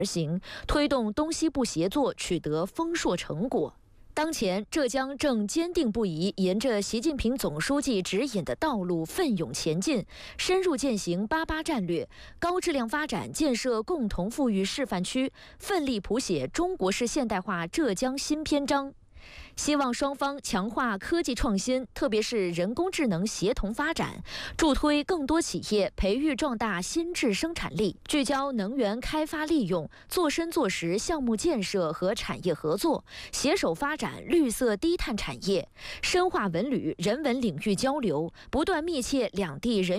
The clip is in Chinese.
而行，推动东西部协作取得丰硕成果。当前，浙江正坚定不移沿着习近平总书记指引的道路奋勇前进，深入践行88战略，高质量发展建设共同富裕示范区，奋力谱写中国式现代化浙江新篇章。希望双方强化科技创新，特别是人工智能协同发展，助推更多企业培育壮大新质生产力，聚焦能源开发利用，做深做实项目建设和产业合作，携手发展绿色低碳产业，深化文旅人文领域交流，不断密切两地人